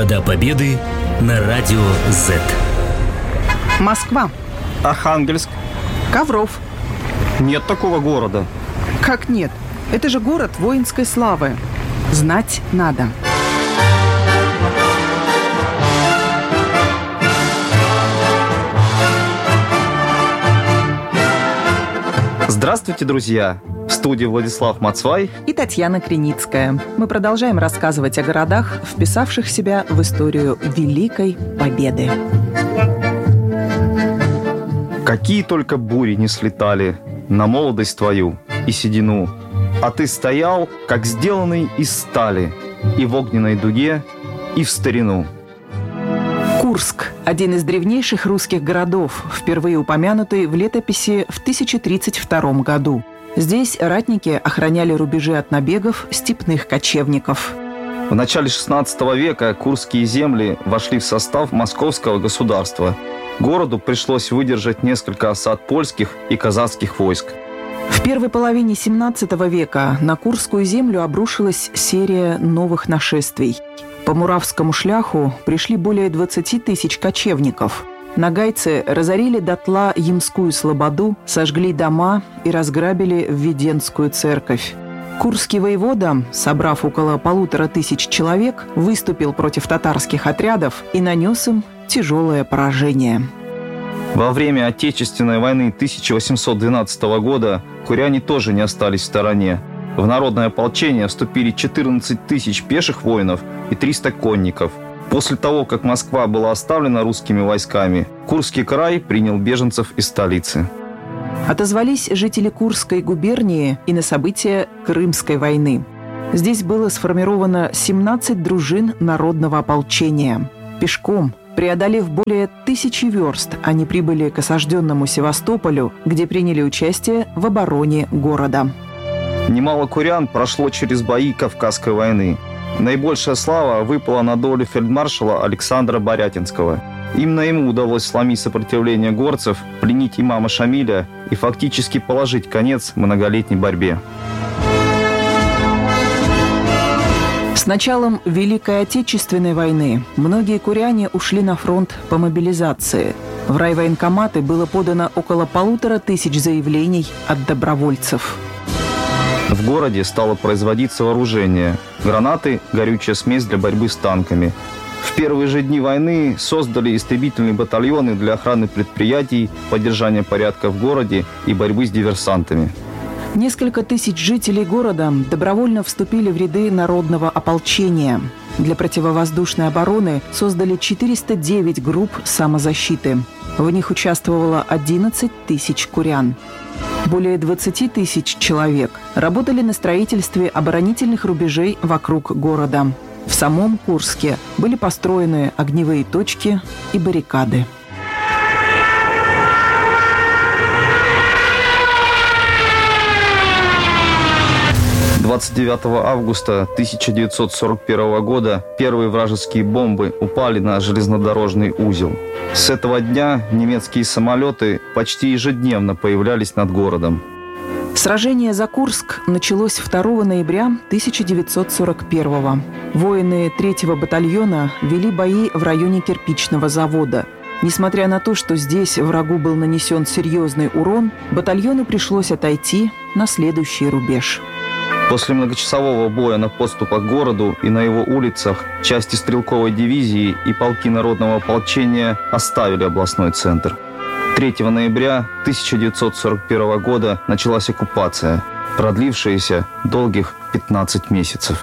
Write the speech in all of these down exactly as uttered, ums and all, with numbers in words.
Города Победы на радио Z. Москва. Архангельск. Ковров. Нет такого города. Как нет? Это же город воинской славы. Знать надо. Здравствуйте, друзья! В студии Владислав Мацвай и Татьяна Криницкая. Мы продолжаем рассказывать о городах, вписавших себя в историю Великой Победы. Какие только бури не слетали на молодость твою и седину, а ты стоял, как сделанный из стали, и в огненной дуге, и в старину. Курск – один из древнейших русских городов, впервые упомянутый в летописи в тысяча тридцать втором году. Здесь ратники охраняли рубежи от набегов степных кочевников. В начале шестнадцатого века курские земли вошли в состав Московского государства. Городу пришлось выдержать несколько осад польских и казацких войск. В первой половине семнадцатого века на Курскую землю обрушилась серия новых нашествий. По Муравскому шляху пришли более двадцати тысяч кочевников. Нагайцы разорили дотла Ямскую слободу, сожгли дома и разграбили Введенскую церковь. Курский воевода, собрав около полутора тысяч человек, выступил против татарских отрядов и нанес им тяжелое поражение. Во время Отечественной войны тысяча восемьсот двенадцатого года куряне тоже не остались в стороне. В народное ополчение вступили четырнадцать тысяч пеших воинов и триста конников. После того, как Москва была оставлена русскими войсками, Курский край принял беженцев из столицы. Отозвались жители Курской губернии и на события Крымской войны. Здесь было сформировано семнадцать дружин народного ополчения. Пешком, преодолев более тысячи верст, они прибыли к осажденному Севастополю, где приняли участие в обороне города. Немало курян прошло через бои Кавказской войны. Наибольшая слава выпала на долю фельдмаршала Александра Борятинского. Именно ему удалось сломить сопротивление горцев, пленить имама Шамиля и фактически положить конец многолетней борьбе. С началом Великой Отечественной войны многие куряне ушли на фронт по мобилизации. В райвоенкоматы было подано около полутора тысяч заявлений от добровольцев. В городе стало производиться вооружение – гранаты, горючая смесь для борьбы с танками. В первые же дни войны создали истребительные батальоны для охраны предприятий, поддержания порядка в городе и борьбы с диверсантами. Несколько тысяч жителей города добровольно вступили в ряды народного ополчения. Для противовоздушной обороны создали четыреста девять групп самозащиты. В них участвовало одиннадцать тысяч курян. Более двадцати тысяч человек работали на строительстве оборонительных рубежей вокруг города. В самом Курске были построены огневые точки и баррикады. двадцать девятого августа тысяча девятьсот сорок первого года первые вражеские бомбы упали на железнодорожный узел. С этого дня немецкие самолеты почти ежедневно появлялись над городом. Сражение за Курск началось второго ноября тысяча девятьсот сорок первого. Воины третьего батальона вели бои в районе кирпичного завода. Несмотря на то, что здесь врагу был нанесен серьезный урон, батальону пришлось отойти на следующий рубеж. После многочасового боя на подступах к городу и на его улицах части стрелковой дивизии и полки народного ополчения оставили областной центр. третьего ноября тысяча девятьсот сорок первого года началась оккупация, продлившаяся долгих пятнадцать месяцев.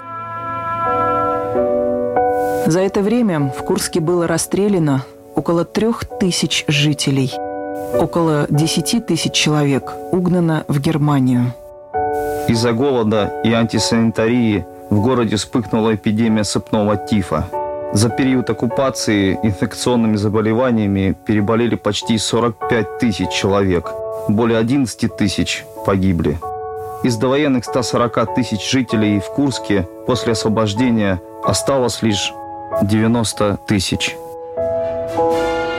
За это время в Курске было расстреляно около трех тысяч жителей. Около десяти тысяч человек угнано в Германию. Из-за голода и антисанитарии в городе вспыхнула эпидемия сыпного тифа. За период оккупации инфекционными заболеваниями переболели почти сорок пять тысяч человек. Более одиннадцать тысяч погибли. Из довоенных ста сорока тысяч жителей в Курске после освобождения осталось лишь девяносто тысяч.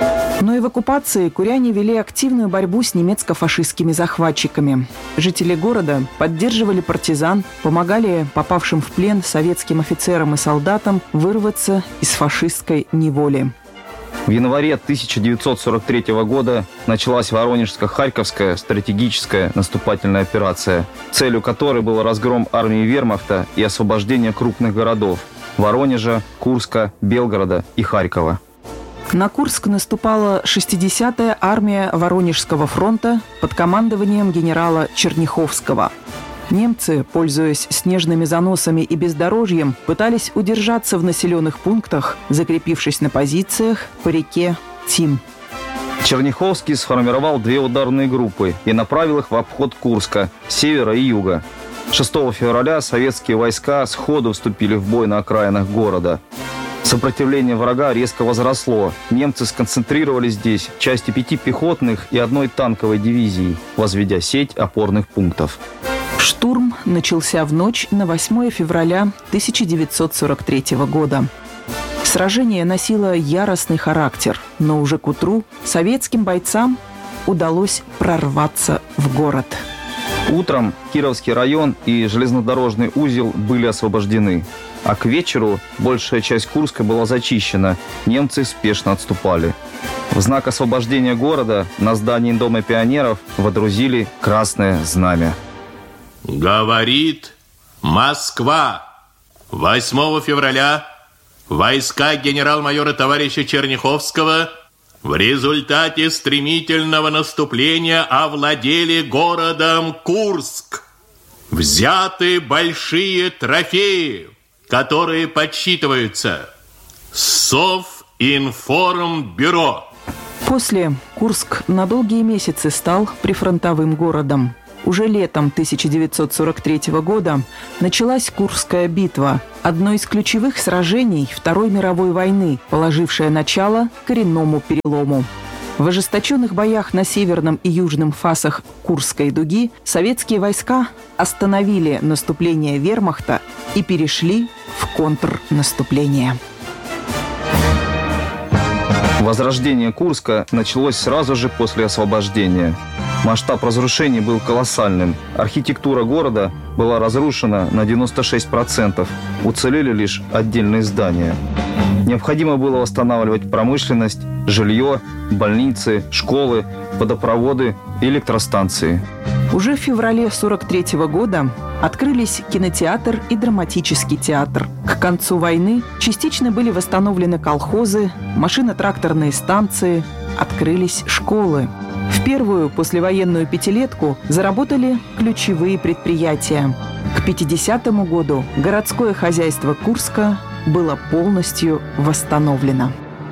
Но и в оккупации куряне вели активную борьбу с немецко-фашистскими захватчиками. Жители города поддерживали партизан, помогали попавшим в плен советским офицерам и солдатам вырваться из фашистской неволи. В январе тысяча девятьсот сорок третьего года началась Воронежско-Харьковская стратегическая наступательная операция, целью которой был разгром армии вермахта и освобождение крупных городов – Воронежа, Курска, Белгорода и Харькова. На Курск наступала шестидесятая армия Воронежского фронта под командованием генерала Черняховского. Немцы, пользуясь снежными заносами и бездорожьем, пытались удержаться в населенных пунктах, закрепившись на позициях по реке Тим. Черняховский сформировал две ударные группы и направил их в обход Курска с севера и юга. шестого февраля советские войска сходу вступили в бой на окраинах города. Сопротивление врага резко возросло. Немцы сконцентрировали здесь части пяти пехотных и одной танковой дивизии, возведя сеть опорных пунктов. Штурм начался в ночь на восьмое февраля тысяча девятьсот сорок третьего года. Сражение носило яростный характер, но уже к утру советским бойцам удалось прорваться в город. Утром Кировский район и железнодорожный узел были освобождены, а к вечеру большая часть Курска была зачищена, немцы спешно отступали. В знак освобождения города на здании Дома пионеров водрузили красное знамя. Говорит Москва. восьмого февраля войска генерал-майора товарища Черняховского в результате стремительного наступления овладели городом Курск. Взяты большие трофеи, которые подсчитываются. Совинформбюро. После Курск на долгие месяцы стал прифронтовым городом. Уже летом тысяча девятьсот сорок третьего года началась Курская битва, одно из ключевых сражений Второй мировой войны, положившее начало коренному перелому. В ожесточенных боях на северном и южном фасах Курской дуги советские войска остановили наступление вермахта и перешли в контрнаступление. Возрождение Курска началось сразу же после освобождения. Масштаб разрушений был колоссальным. Архитектура города была разрушена на девяносто шесть процентов. Уцелели лишь отдельные здания. Необходимо было восстанавливать промышленность, жилье, больницы, школы, водопроводы и электростанции. Уже в феврале сорок третьего года открылись кинотеатр и драматический театр. К концу войны частично были восстановлены колхозы, машино-тракторные станции, открылись школы. В первую послевоенную пятилетку заработали ключевые предприятия. К пятидесятому году городское хозяйство Курска было полностью восстановлено.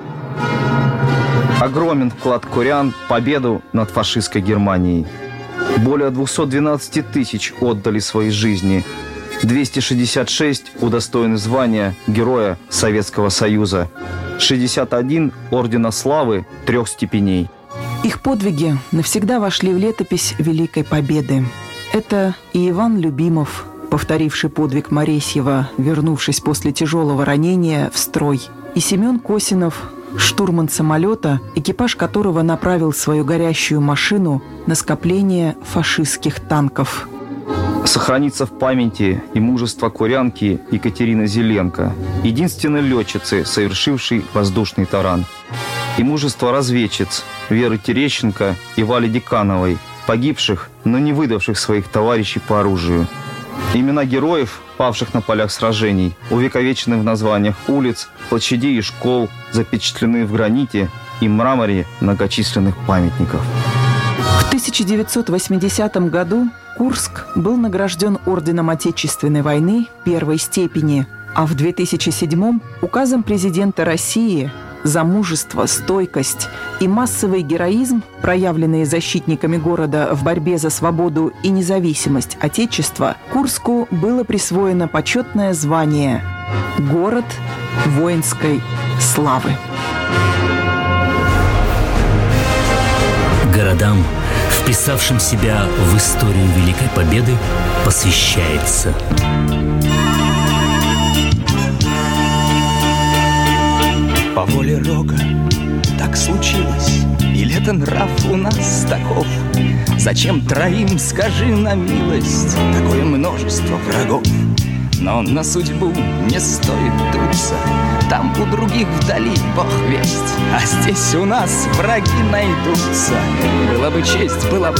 Огромен вклад курян в победу над фашистской Германией. Более двухсот двенадцати тысяч отдали свои жизни. двести шестьдесят шесть удостоены звания Героя Советского Союза. шестьдесят один ордена славы трех степеней. Их подвиги навсегда вошли в летопись Великой Победы. Это и Иван Любимов, повторивший подвиг Моресьева, вернувшись после тяжелого ранения в строй, и Семен Косинов, штурман самолета, экипаж которого направил свою горящую машину на скопление фашистских танков. Сохранится в памяти и мужество курянки Екатерины Зеленко, единственной летчицы, совершившей воздушный таран, и мужество разведчиц Веры Терещенко и Вали Декановой, погибших, но не выдавших своих товарищей по оружию. Имена героев, павших на полях сражений, увековечены в названиях улиц, площадей и школ, запечатлены в граните и мраморе многочисленных памятников. В тысяча девятьсот восьмидесятом году Курск был награжден Орденом Отечественной войны первой степени, а в две тысячи седьмом указом президента России за мужество, стойкость и массовый героизм, проявленные защитниками города в борьбе за свободу и независимость Отечества, Курску было присвоено почетное звание «Город воинской славы». Городам, вписавшим себя в историю Великой Победы, посвящается. По воле Рога так случилось, это нрав у нас таков. Зачем троим, скажи на милость, такое множество врагов? Но на судьбу не стоит дуться, там у других вдали бог весть, а здесь у нас враги найдутся. Была бы честь, была бы